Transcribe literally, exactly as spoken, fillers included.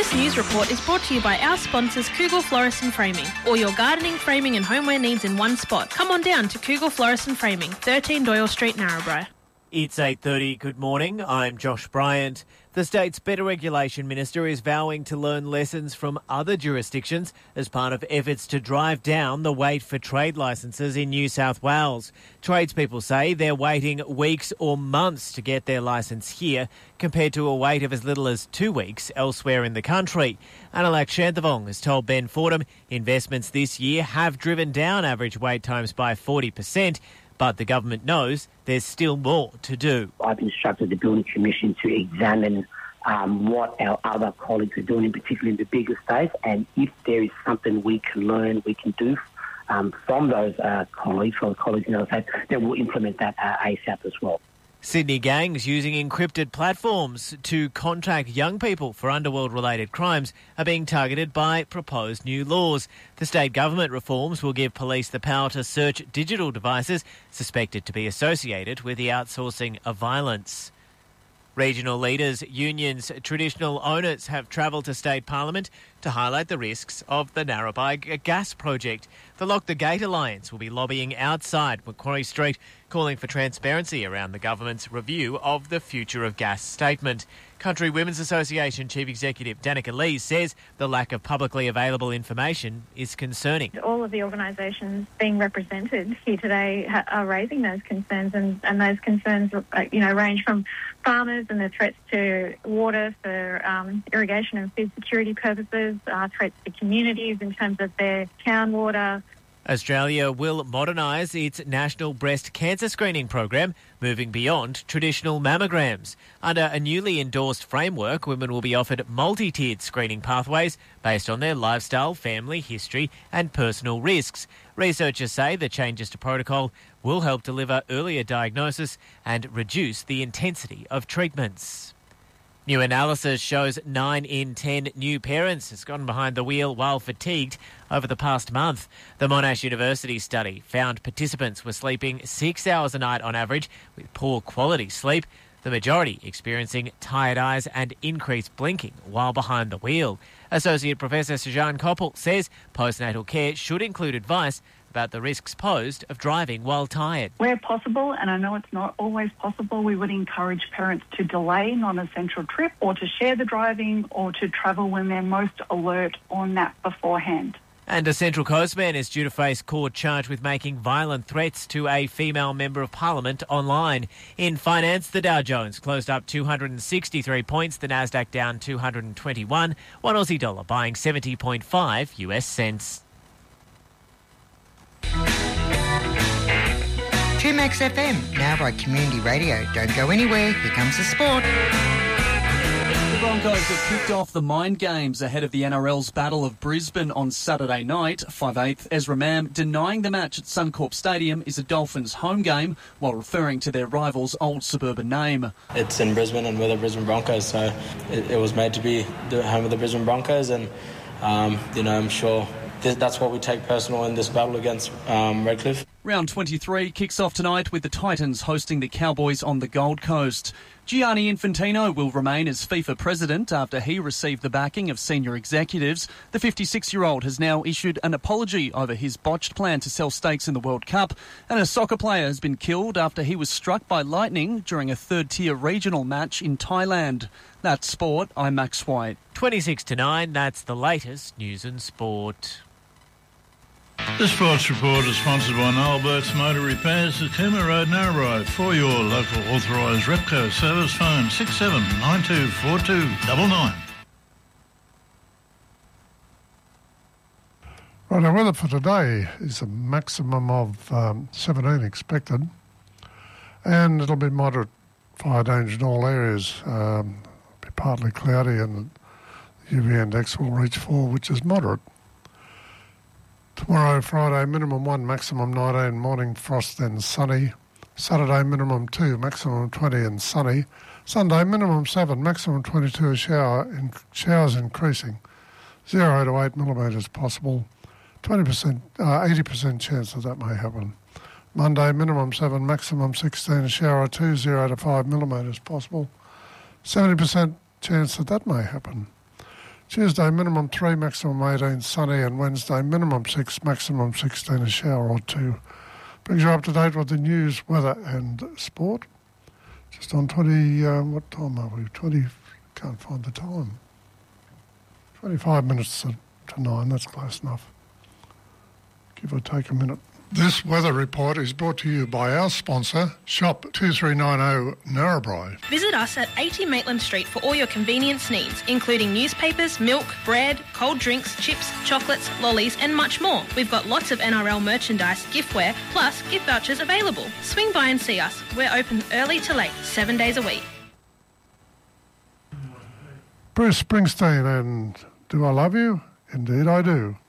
This news report is brought to you by our sponsors Cougal Florist and Framing. All your gardening, framing and homeware needs in one spot. Come on down to Cougal Florist and Framing, thirteen Doyle Street, Narrabri. It's eight thirty. Good morning. I'm Josh Bryant. The state's Better Regulation Minister is vowing to learn lessons from other jurisdictions as part of efforts to drive down the wait for trade licences in New South Wales. Tradespeople say they're waiting weeks or months to get their licence here, compared to a wait of as little as two weeks elsewhere in the country. Analak Shanthavong has told Ben Fordham investments this year have driven down average wait times by forty percent, but the government knows there's still more to do. I've instructed the Building Commission to examine um, what our other colleagues are doing, in particular in the bigger states, and if there is something we can learn, we can do um, from those uh, colleagues, from colleagues in other states, then we'll implement that uh, ASAP as well. Sydney gangs using encrypted platforms to contact young people for underworld-related crimes are being targeted by proposed new laws. The state government reforms will give police the power to search digital devices suspected to be associated with the outsourcing of violence. Regional leaders, unions, traditional owners have travelled to State Parliament to highlight the risks of the Narrabri gas project. The Lock the Gate Alliance will be lobbying outside Macquarie Street, calling for transparency around the government's review of the Future of Gas statement. Country Women's Association Chief Executive Danica Lee says the lack of publicly available information is concerning. All of the organisations being represented here today ha- are raising those concerns, and, and those concerns uh, you know, range from farmers and the threats to water for um, irrigation and food security purposes, uh, threats to communities in terms of their town water. Australia will modernise its national breast cancer screening program, moving beyond traditional mammograms. Under a newly endorsed framework, women will be offered multi-tiered screening pathways based on their lifestyle, family history and personal risks. Researchers say the changes to protocol will help deliver earlier diagnosis and reduce the intensity of treatments. New analysis shows nine in ten new parents has gotten behind the wheel while fatigued over the past month. The Monash University study found participants were sleeping six hours a night on average with poor quality sleep, the majority experiencing tired eyes and increased blinking while behind the wheel. Associate Professor Sajan Koppel says postnatal care should include advice about the risks posed of driving while tired. Where possible, and I know it's not always possible, we would encourage parents to delay non-essential trip or to share the driving or to travel when they're most alert or nap beforehand. And a Central Coast man is due to face court charged with making violent threats to a female Member of Parliament online. In finance, the Dow Jones closed up two hundred sixty-three points, the Nasdaq down two hundred twenty-one, one Aussie dollar buying seventy point five US cents. two Max F M, now by Community Radio. Don't go anywhere, here comes the sport. The Broncos have kicked off the mind games ahead of the N R L's Battle of Brisbane on Saturday night. five eighth Ezra Mam denying the match at Suncorp Stadium is a Dolphins home game while referring to their rival's old suburban name. It's in Brisbane and we're the Brisbane Broncos, so it, it was made to be the home of the Brisbane Broncos, and um, you know, I'm sure that's what we take personal in this battle against um, Redcliffe. Round twenty-three kicks off tonight with the Titans hosting the Cowboys on the Gold Coast. Gianni Infantino will remain as FIFA president after he received the backing of senior executives. The fifty-six-year-old has now issued an apology over his botched plan to sell stakes in the World Cup, and a soccer player has been killed after he was struck by lightning during a third-tier regional match in Thailand. That's sport. I'm Max White. twenty-six to nine, that's the latest news and sport. The Sports Report is sponsored by Noel Burt's Motor Repairs at Cooma Road, Narrabri. For your local authorised Repco service, phone six seven nine two four two nine nine. Right, our weather for today is a maximum of um, seventeen expected, and it'll be moderate fire danger in all areas. Um, it'll be partly cloudy, and the U V index will reach four, which is moderate. Tomorrow, Friday, minimum one, maximum nineteen, morning frost and sunny. Saturday, minimum two, maximum twenty and sunny. Sunday, minimum seven, maximum twenty-two, shower in, showers increasing. zero to eight millimetres possible. twenty percent, uh, eighty percent chance that that may happen. Monday, minimum seven, maximum sixteen, shower two, zero to five millimetres possible. seventy percent chance that that may happen. Tuesday, minimum three, maximum eighteen, sunny, and Wednesday, minimum six, maximum sixteen, a shower or two. Brings you up to date with the news, weather and sport. Just on twenty, uh, what time are we? twenty, can't find the time. twenty-five minutes to, to nine, that's close enough. Give or take a minute. This weather report is brought to you by our sponsor, Shop two three nine zero Narrabri. Visit us at eighty Maitland Street for all your convenience needs, including newspapers, milk, bread, cold drinks, chips, chocolates, lollies and much more. We've got lots of N R L merchandise, giftware, plus gift vouchers available. Swing by and see us. We're open early to late, seven days a week. Bruce Springsteen and Do I Love You? Indeed I Do.